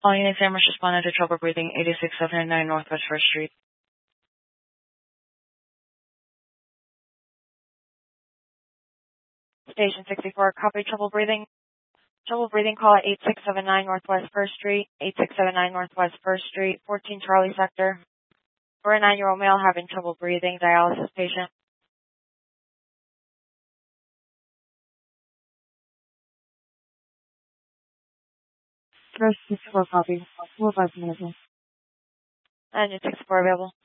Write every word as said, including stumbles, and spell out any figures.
All units Amherst responded to trouble breathing, eighty-six seven nine Northwest First Street. Station sixty-four, copy trouble breathing. Trouble breathing call at eight six seven nine Northwest First Street, eight six seven nine Northwest First Street, fourteen Charlie Sector. For a nine-year-old male having trouble breathing, dialysis patient. First sixty-four copy. Four five minutes. And sixty-four available.